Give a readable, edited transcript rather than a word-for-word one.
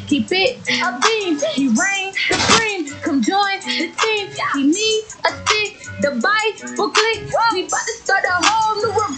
Keep it a beam. He reigns supreme. Come join the team. He need a stick. The Bible click. We about to start a whole new